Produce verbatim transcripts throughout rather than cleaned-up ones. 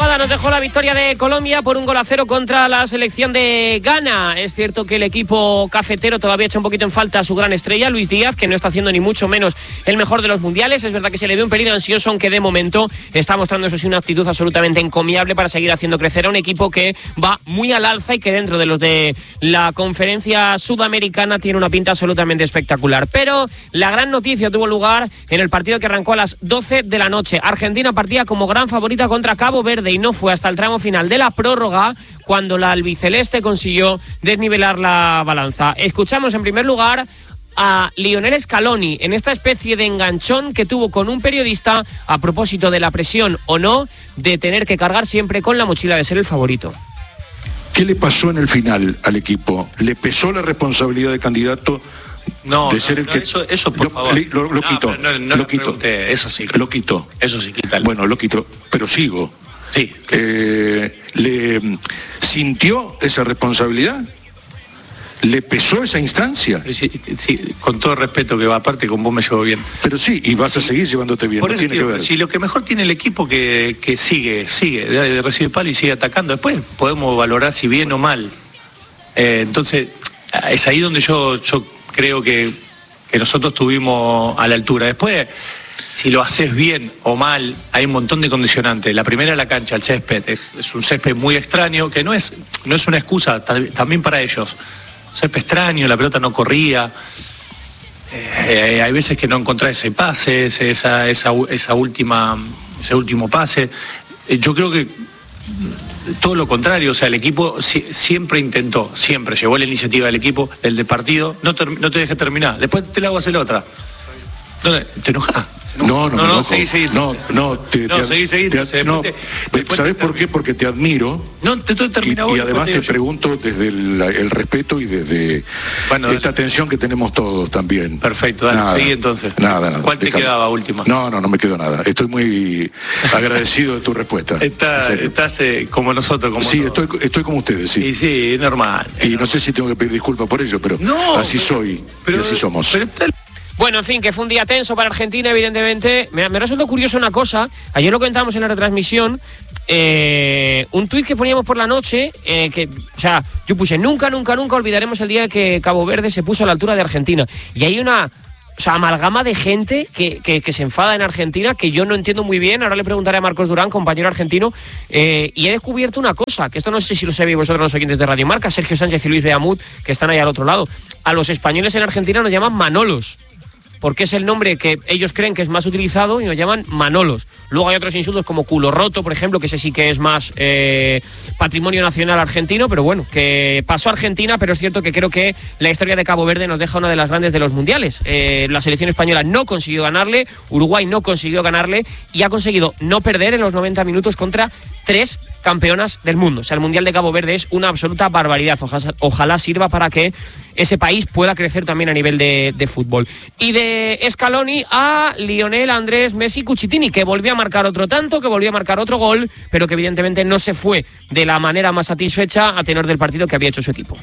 nada, nos dejó la victoria de Colombia por un gol a cero contra la selección de Ghana. Es cierto que el equipo cafetero todavía echa un poquito en falta a su gran estrella, Luis Díaz, que no está haciendo ni mucho menos el mejor de los mundiales. Es verdad que se le ve un pelín ansioso, aunque de momento está mostrando, eso sí, una actitud absolutamente encomiable para seguir haciendo crecer a un equipo que va muy al alza y que dentro de los de la conferencia sudamericana tiene una pinta absolutamente espectacular. Pero la gran noticia tuvo lugar en el partido que arrancó a las doce de la noche. Argentina partía como gran favorita contra Cabo Verde y no fue hasta el tramo final de la prórroga cuando la albiceleste consiguió desnivelar la balanza. Escuchamos en primer lugar a Lionel Scaloni en esta especie de enganchón que tuvo con un periodista a propósito de la presión o no de tener que cargar siempre con la mochila de ser el favorito. ¿Qué le pasó en el final al equipo? ¿Le pesó la responsabilidad de candidato? No, de ser no, el no, que eso, eso por lo, favor. Le, lo, lo no, quito, no, no lo quito. Eso sí. Lo quito. Eso sí, quítalo. Bueno, lo quito, pero sigo. Sí. Eh, ¿Le sintió esa responsabilidad? ¿Le pesó esa instancia? Sí, sí, con todo respeto, que va aparte con vos me llevo bien. Pero sí, y vas a seguir llevándote bien. Por no eso tiene digo, que ver. Si lo que mejor tiene el equipo que, que sigue, sigue, de recibir palo y sigue atacando. Después podemos valorar si bien o mal. Eh, entonces, es ahí donde yo, yo creo que, que nosotros estuvimos a la altura. Después, si lo haces bien o mal, hay un montón de condicionantes. La primera, la cancha, el césped. Es, es un césped muy extraño, que no es, no es una excusa también para ellos. Césped extraño, la pelota no corría. Eh, hay veces que no encontrás ese pase, esa, esa, esa última, ese último pase. Eh, yo creo que todo lo contrario, o sea, el equipo si, siempre intentó, siempre llevó la iniciativa del equipo, el de partido, no te, no te dejes terminar, después te la hago hacer la otra. ¿No, ¿Te enojás? No, no, no, no, no, seguí, seguí, no, no, te, no, te, seguí, seguí, te, entonces, no, después te, después ¿sabes te por qué? Porque te admiro. No, te estoy terminando. Y, y además te pregunto desde el, el respeto y desde bueno, esta dale. atención que tenemos todos también. Perfecto, dale, nada, seguí entonces. Nada, nada. ¿Cuál te déjame. quedaba última? No, no, no me quedó nada. Estoy muy agradecido de tu respuesta. Está, estás eh, como nosotros, como Sí, todos. estoy, estoy como ustedes, sí. Y sí, es normal. Es y normal. no sé si tengo que pedir disculpas por ello, pero no, así pero, soy pero, y así somos. Pero está el... Bueno, en fin, que fue un día tenso para Argentina, evidentemente. Me, me resultó curioso una cosa. Ayer lo comentábamos en la retransmisión. Eh, un tuit que poníamos por la noche, eh, que, o sea, yo puse, nunca, nunca, nunca olvidaremos el día que Cabo Verde se puso a la altura de Argentina. Y hay una, o sea, amalgama de gente que, que, que se enfada en Argentina, que yo no entiendo muy bien. Ahora le preguntaré a Marcos Durán, compañero argentino, eh, y he descubierto una cosa, que esto no sé si lo sabéis vosotros los oyentes de Radio Marca, Sergio Sánchez y Luis Beamut, que están ahí al otro lado. A los españoles en Argentina nos llaman Manolos, porque es el nombre que ellos creen que es más utilizado y nos llaman Manolos. Luego hay otros insultos como culo roto, por ejemplo, que ese sí que es más eh, patrimonio nacional argentino, pero bueno, que pasó a Argentina, pero es cierto que creo que la historia de Cabo Verde nos deja una de las grandes de los mundiales. Eh, la selección española no consiguió ganarle, Uruguay no consiguió ganarle y ha conseguido no perder en los noventa minutos contra tres campeonas del mundo. O sea, el Mundial de Cabo Verde es una absoluta barbaridad. Ojalá, ojalá sirva para que ese país pueda crecer también a nivel de, de fútbol. Y de Scaloni a Lionel Andrés Messi Cucitini, que volvió a marcar otro tanto, que volvió a marcar otro gol, pero que evidentemente no se fue de la manera más satisfecha a tenor del partido que había hecho su equipo.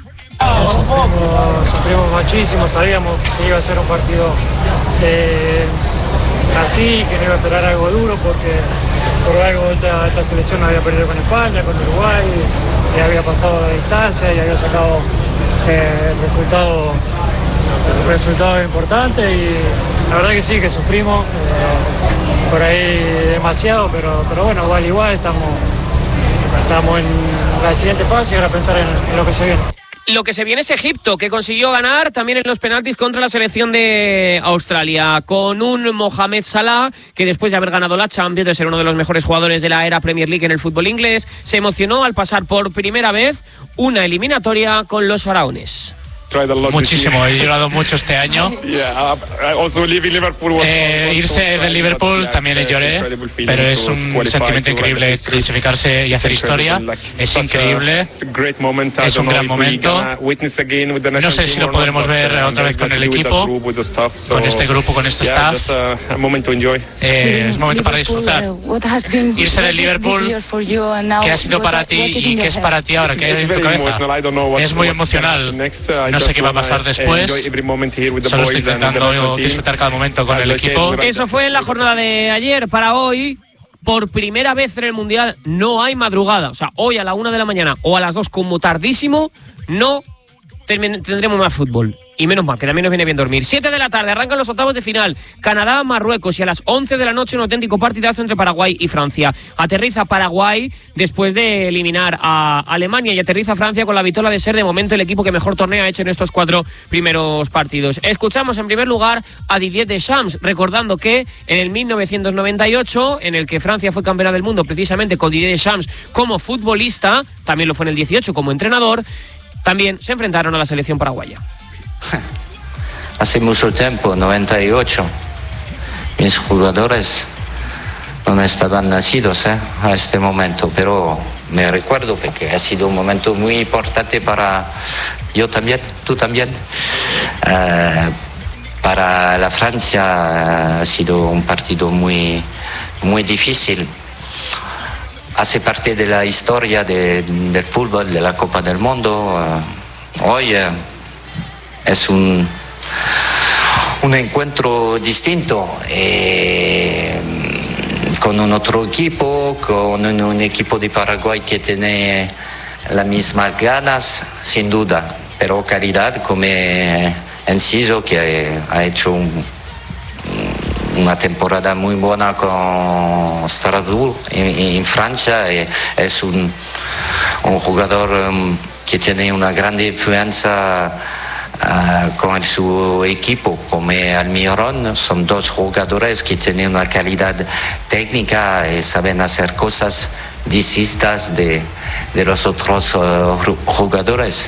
Sufrimos, sufrimos muchísimo, sabíamos que iba a ser un partido eh, así, que no iba a esperar algo duro, porque por algo esta, esta selección había perdido con España, con Uruguay, y había pasado de distancia y había sacado eh, el resultado, el resultado importante, y la verdad que sí, que sufrimos eh, por ahí demasiado, pero, pero bueno, igual igual estamos, estamos en la siguiente fase y ahora pensar en, en lo que se viene. Lo que se viene es Egipto, que consiguió ganar también en los penaltis contra la selección de Australia, con un Mohamed Salah que después de haber ganado la Champions, de ser uno de los mejores jugadores de la era Premier League en el fútbol inglés, se emocionó al pasar por primera vez una eliminatoria con los faraones. Muchísimo, he llorado mucho este año. Eh, irse del Liverpool también lloré, pero es un sentimiento increíble clasificarse y hacer historia. Es increíble, es un gran momento. No sé si lo podremos ver otra vez con el equipo, con este grupo, con este staff. Eh, es momento para disfrutar. Irse del Liverpool, ¿qué ha sido para ti y qué es para ti ahora? ¿Qué hay en tu cabeza? Es muy emocional. No sé qué va a pasar después. Solo estoy intentando disfrutar cada momento con el equipo. Eso fue en la jornada de ayer. Para hoy, por primera vez en el Mundial no hay madrugada. O sea, hoy a la una de la mañana o a las dos como tardísimo no tendremos más fútbol. Y menos mal, que también nos viene bien dormir. siete de la tarde, arrancan los octavos de final. Canadá, Marruecos, y a las once de la noche un auténtico partidazo entre Paraguay y Francia. Aterriza Paraguay después de eliminar a Alemania y aterriza Francia con la vitola de ser de momento el equipo que mejor torneo ha hecho en estos cuatro primeros partidos. Escuchamos en primer lugar a Didier Deschamps, recordando que en el mil novecientos noventa y ocho, en el que Francia fue campeona del mundo precisamente con Didier Deschamps como futbolista, también lo fue en el dieciocho como entrenador, también se enfrentaron a la selección paraguaya. Hace mucho tiempo, noventa y ocho, mis jugadores no estaban nacidos eh, a este momento, pero me recuerdo porque ha sido un momento muy importante para yo también, tú también. Uh, para la Francia ha sido un partido muy, muy difícil. Hace parte de la historia de, del fútbol, de la Copa del Mundo. Uh, hoy uh, es un, un encuentro distinto, eh, con un otro equipo, con un, un equipo de Paraguay que tiene las mismas ganas, sin duda, pero calidad como Enciso, que ha hecho un, una temporada muy buena con Strasbourg en, en Francia. Es un, un jugador um, que tiene una gran influencia uh, con su equipo, como Almirón. Son dos jugadores que tienen una calidad técnica y saben hacer cosas distintas de, de los otros uh, jugadores.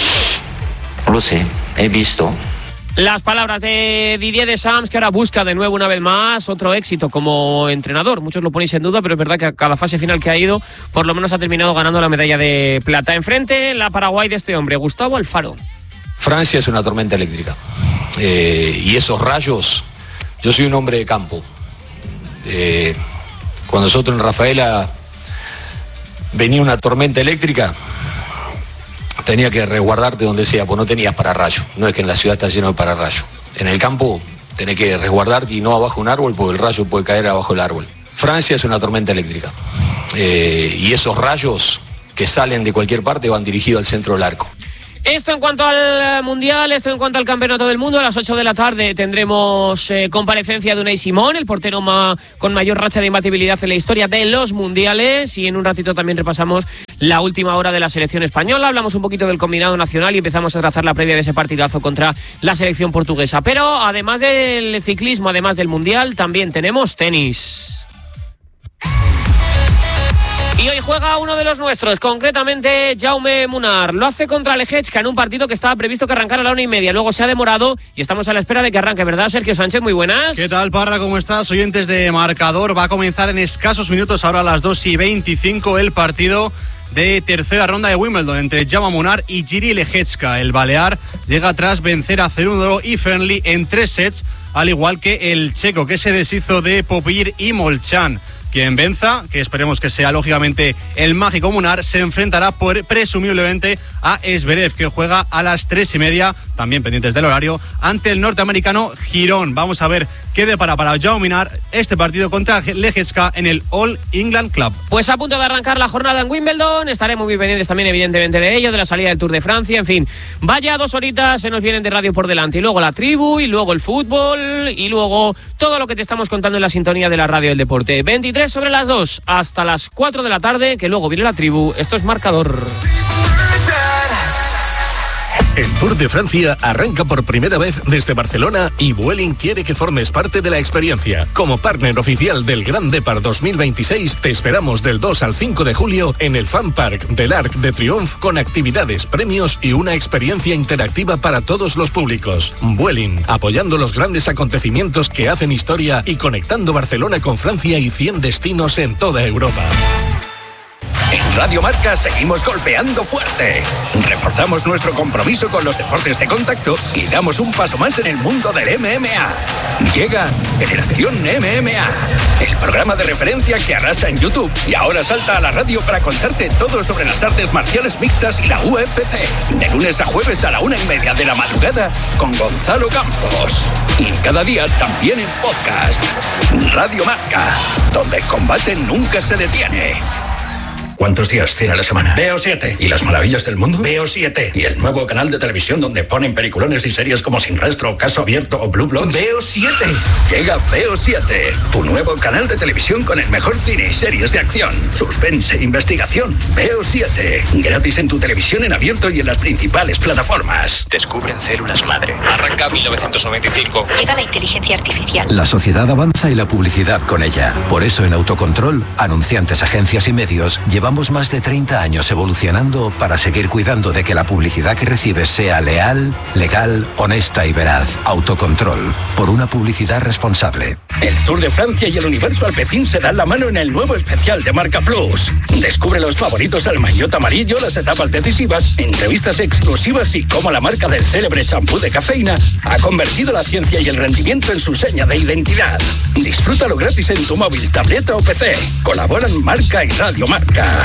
Lo sé, he visto. Las palabras de Didier Deschamps, que ahora busca de nuevo una vez más otro éxito como entrenador. Muchos lo ponéis en duda, pero es verdad que a cada fase final que ha ido, por lo menos ha terminado ganando la medalla de plata. Enfrente, la Paraguay de este hombre, Gustavo Alfaro. Francia es una tormenta eléctrica. Eh, y esos rayos, yo soy un hombre de campo. Eh, cuando nosotros en Rafaela venía una tormenta eléctrica, tenía que resguardarte donde sea, pues no tenías pararrayo. No es que en la ciudad está lleno de pararrayo. En el campo tenés que resguardarte y no abajo un árbol, porque el rayo puede caer abajo el árbol. Francia es una tormenta eléctrica. Eh, y esos rayos que salen de cualquier parte van dirigidos al centro del arco. Esto en cuanto al Mundial, esto en cuanto al Campeonato del Mundo. A las ocho de la tarde tendremos eh, comparecencia de Unai Simón, el portero ma con mayor racha de imbatibilidad en la historia de los Mundiales. Y en un ratito también repasamos la última hora de la selección española. Hablamos un poquito del combinado nacional y empezamos a trazar la previa de ese partidazo contra la selección portuguesa. Pero además del ciclismo, además del Mundial, también tenemos tenis. Y hoy juega uno de los nuestros, concretamente Jaume Munar. Lo hace contra Leječka en un partido que estaba previsto que arrancara a la una y media. Luego se ha demorado y estamos a la espera de que arranque, ¿verdad, Sergio Sánchez? Muy buenas. ¿Qué tal, Parra? ¿Cómo estás? Oyentes de Marcador. Va a comenzar en escasos minutos, ahora a las dos y veinticinco, el partido de tercera ronda de Wimbledon entre Jaume Munar y Jiri Leječka. El balear llega tras vencer a Cerúndolo y Fernley en tres sets, al igual que el checo, que se deshizo de Popir y Molchan. Quien venza, que esperemos que sea lógicamente el mágico Munar, se enfrentará por, presumiblemente a Zverev, que juega a las tres y media, también pendientes del horario, ante el norteamericano Girón. Vamos a ver qué depara para Jaume Munar este partido contra Leječka en el All England Club. Pues a punto de arrancar la jornada en Wimbledon, estaremos muy pendientes también evidentemente de ello, de la salida del Tour de Francia, en fin, vaya dos horitas se nos vienen de radio por delante, y luego la tribu, y luego el fútbol, y luego todo lo que te estamos contando en la sintonía de la radio del deporte. veintitrés sobre las dos, hasta las cuatro de la tarde, que luego viene la tribu. Esto es Marcador. El Tour de Francia arranca por primera vez desde Barcelona y Vueling quiere que formes parte de la experiencia. Como partner oficial del Grand Depart dos mil veintiséis, te esperamos del dos al cinco de julio en el Fan Park del Arc de Triomphe, con actividades, premios y una experiencia interactiva para todos los públicos. Vueling, apoyando los grandes acontecimientos que hacen historia y conectando Barcelona con Francia y cien destinos en toda Europa. En Radio Marca seguimos golpeando fuerte. Reforzamos nuestro compromiso con los deportes de contacto y damos un paso más en el mundo del M M A. Llega Generación M M A, el programa de referencia que arrasa en YouTube y ahora salta a la radio para contarte todo sobre las artes marciales mixtas y la U F C. De lunes a jueves a la una y media de la madrugada con Gonzalo Campos. Y cada día también en podcast. Radio Marca, donde el combate nunca se detiene. ¿Cuántos días tiene la semana? Veo siete. ¿Y las maravillas del mundo? Veo siete. ¿Y el nuevo canal de televisión donde ponen peliculones y series como Sin Rastro, Caso Abierto o Blue Bloods? Veo siete. Llega Veo siete, tu nuevo canal de televisión con el mejor cine y series de acción, suspense, investigación. Veo siete. Gratis en tu televisión en abierto y en las principales plataformas. Descubren células madre. Arranca mil novecientos noventa y cinco. Llega la inteligencia artificial. La sociedad avanza y la publicidad con ella. Por eso en Autocontrol, anunciantes, agencias y medios, llevamos más de treinta años evolucionando para seguir cuidando de que la publicidad que recibes sea leal, legal, honesta y veraz. Autocontrol, por una publicidad responsable. El Tour de Francia y el Universo Alpecin se dan la mano en el nuevo especial de Marca Plus. Descubre los favoritos al maillot amarillo, las etapas decisivas, entrevistas exclusivas y cómo la marca del célebre champú de cafeína ha convertido la ciencia y el rendimiento en su seña de identidad. Disfrútalo gratis en tu móvil, tableta o P C. Colaboran Marca y Radio Marca.